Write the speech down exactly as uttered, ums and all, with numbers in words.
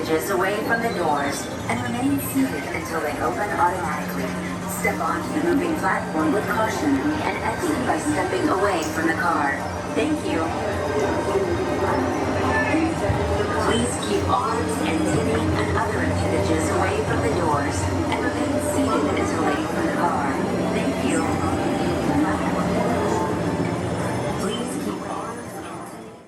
inches away from the doors and remain seated until they open automatically. Step onto the moving platform with caution and exit by stepping away from the car. Thank you.